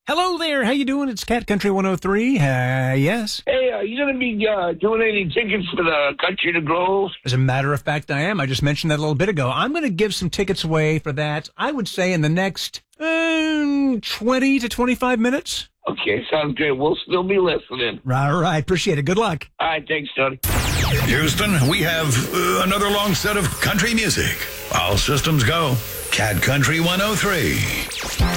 Hello there. How you doing? It's Cat Country 103. Yes. Hey, are you going to be doing any tickets for the Country to Grove? As a matter of fact, I am. I just mentioned that a little bit ago. I'm going to give some tickets away for that, I would say, in the next 20 to 25 minutes. Okay, sounds great. We'll still be listening. All right. Appreciate it. Good luck. All right, thanks, Tony. Houston, we have another long set of country music. All systems go. Cat Country 103.